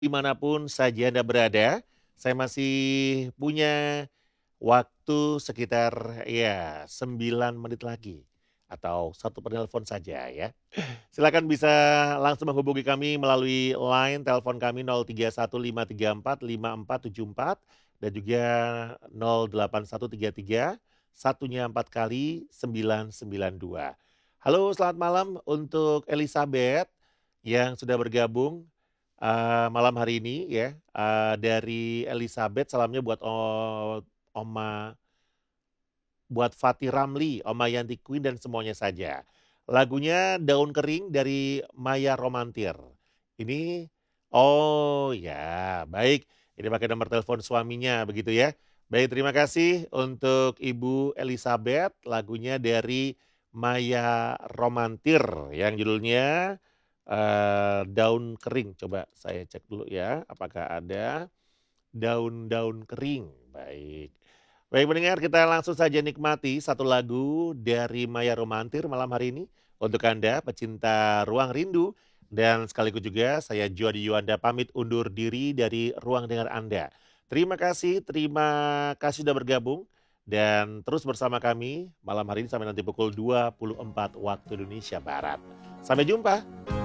Dimanapun saja Anda berada, saya masih punya waktu sekitar ya 9 menit lagi atau satu penelpon saja ya. Silakan bisa langsung menghubungi kami melalui line telepon kami 0815345474 dan juga 08133 satunya 4 kali 992. Halo, selamat malam untuk Elizabeth yang sudah bergabung malam hari ini ya. Dari Elizabeth salamnya buat Oma, buat Fatih Ramli, Oma Yanti Queen dan semuanya saja. Lagunya Daun Kering dari Maya Romantir. Ini, oh ya, baik. Ini pakai nomor telepon suaminya begitu ya. Baik, terima kasih untuk Ibu Elizabeth. Lagunya dari Maya Romantir yang judulnya Daun Kering. Coba saya cek dulu ya, apakah ada daun-daun kering. Baik. Baik pendengar, kita langsung saja nikmati satu lagu dari Maya Romantir malam hari ini. Untuk Anda pecinta Ruang Rindu. Dan sekaligus juga saya Jody Yuanda pamit undur diri dari Ruang Dengar Anda. Terima kasih sudah bergabung. Dan terus bersama kami malam hari ini sampai nanti pukul 24 waktu Indonesia Barat. Sampai jumpa.